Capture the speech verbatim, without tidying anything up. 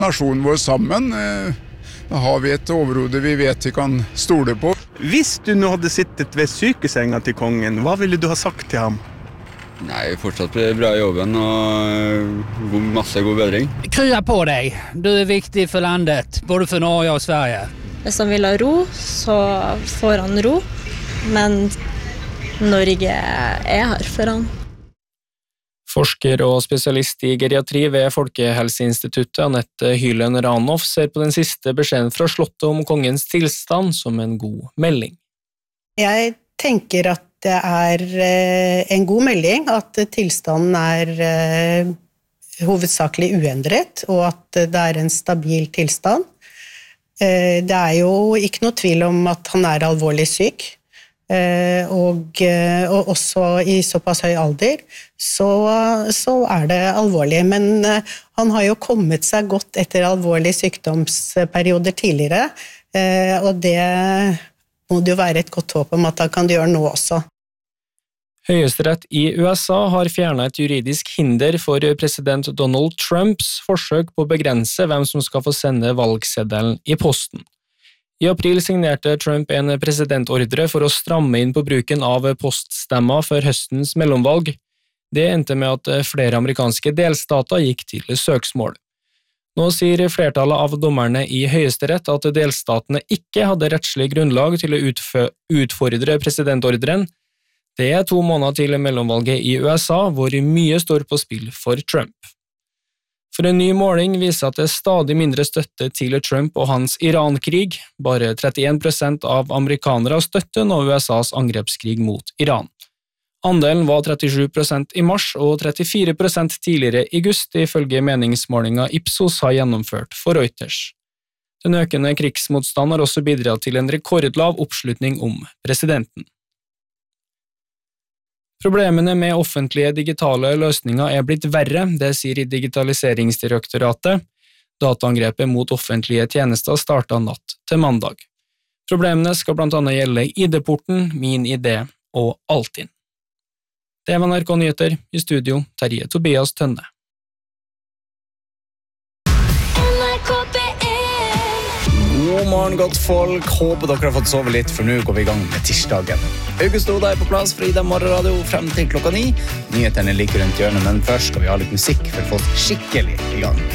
nasjonen vår sammen. Da har vi et overhode vi vet vi kan stole på. Hvis du nå hadde sittet ved sykesenga til kongen, hva ville du ha sagt til ham? Nej, fortsatt bra i jobben og masse god bedring. Krya på deg. Du er viktig for landet, både for Norge og Sverige. Hvis han vil ha ro, så får han ro. Men Norge er her for han. Forsker og spesialist i geriatri ved Folkehelseinstituttet, Annette Hylen Ranhoff, ser på den siste beskjeden fra slottet om kongens tilstand som en god melding. Jeg tenker at det er en god melding at tilstanden er hovedsakelig uendret, og at det er en stabil tilstand. Det er jo ikke noe tvil om at han er alvorlig syk, og, og også i såpass høy alder, så, så er det alvorlig. Men han har jo kommet seg godt etter alvorlige sykdomsperioder tidligere, og det må det jo være et godt håp om at han kan gjøre nå også. Høyesterett i U S A har fjernet et juridisk hinder for president Donald Trumps forsøk på å begrense hvem som skal få sende valgseddelen i posten. I april signerte Trump en presidentordre for å stramme inn på bruken av poststemmer før høstens mellomvalg. Det endte med at flere amerikanske delstater gikk til søksmål. Nå sier flertallet av dommerne i Høyesterett at delstatene ikke hadde rettslig grunnlag til å utfordre presidentordren. Det er to måneder til mellomvalget i U S A, hvor mye står på spill for Trump. For en ny måling viser at det er stadig mindre støtte til Trump og hans Iran-krig. Bare trettien prosent av amerikanere støtter nå U S A's angrepskrig mot Iran. Andelen var trettisju prosent i mars og trettifire prosent tidligere i august, ifølge meningsmålinga Ipsos har gjennomført for Reuters. Den økende krigsmotstand har også bidratt til en rekordlav oppslutning om presidenten. Problemene med offentlige digitale løsninger er blitt verre, det sier Digitaliseringsdirektoratet. Dataangrepet mot offentlige tjenester startet natt til mandag. Problemene skal blant annet gjelde I D-porten, Min I D og Altinn. Det var N R K Nyheter, i studio Terje Tobias Tønne. God morgen, godt folk. Håper dere har fått sove litt, for nå går vi I gang med tirsdagen. August Oda er på plass for Ida Morgenradio frem til klokka ni. Nyhetene ligger rundt hjørnet, men først skal vi ha litt musikk for å få oss skikkelig I gang.